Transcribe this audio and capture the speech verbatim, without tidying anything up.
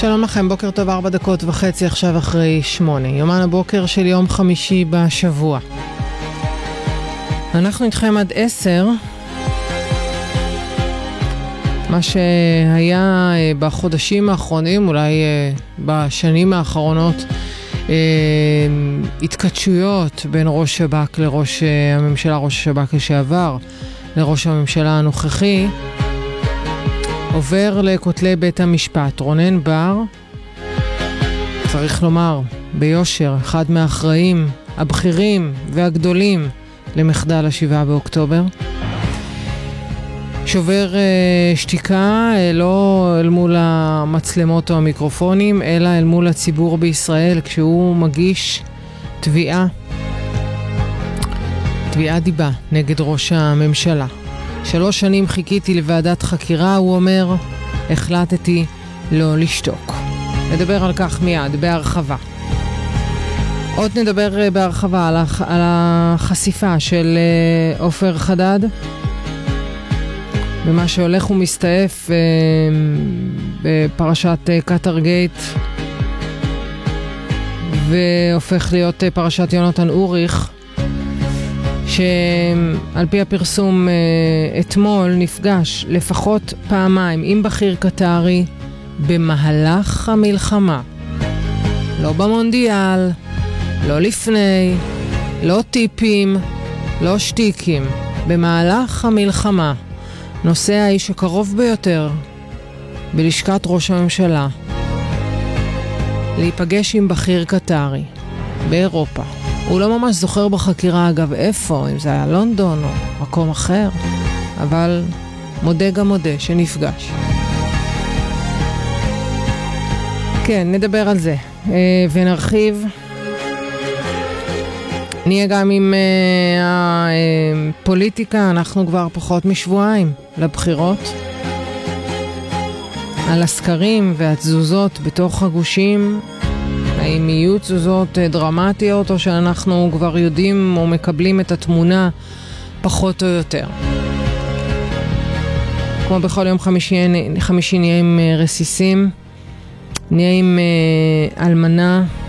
שלום לכם, בוקר טוב, ארבע דקות וחצי עכשיו אחרי שמונה. יומן הבוקר של יום חמישי בשבוע. אנחנו איתכם עד עשר. מה שהיה בחודשים האחרונים, אולי בשנים האחרונות, התקדשויות בין ראש שב"כ לראש הממשלה, ראש השב"כ לשעבר, לראש הממשלה הנוכחי, עובר לכותלי בית המשפט. רונן בר, צריך לומר, ביושר, אחד מהאחראים הבכירים והגדולים למחדל השבעה באוקטובר, שובר אה, שתיקה, אה, לא אל מול המצלמות או המיקרופונים, אלא אל מול הציבור בישראל, כשהוא מגיש תביעה, תביעה דיבה נגד ראש הממשלה. שלוש שנים חיכיתי לוועדת חקירה, הוא אומר, החלטתי לא לשתוק. נדבר על כך מיד, בהרחבה. עוד נדבר בהרחבה על, הח... על החשיפה של uh, עופר חדד, במה שהולך ומסתעף uh, בפרשת uh, קטר גייט, והופך להיות uh, פרשת יונתן אוריך, שעל פי הפרסום אתמול נפגש לפחות פעמיים עם בכיר קטרי במהלך המלחמה. לא במונדיאל, לא לפני, לא טיפים, לא שטיקים. במהלך המלחמה נוסע האיש הקרוב ביותר בלשכת ראש הממשלה להיפגש עם בכיר קטרי באירופה. הוא לא ממש זוכר בחקירה, אגב, איפה, אם זה היה לונדון או מקום אחר, אבל מודה גם מודה שנפגש. כן, נדבר על זה ונרחיב. נהיה גם עם הפוליטיקה, אנחנו כבר פחות משבועיים לבחירות. על הסקרים והתזוזות בתוך הגושים, האם יהיו תזוזות דרמטיות או שאנחנו כבר יודעים או מקבלים את התמונה פחות או יותר. כמו בכל יום חמישי, חמישי נהיה עם רסיסים, נהיה עם אלמנה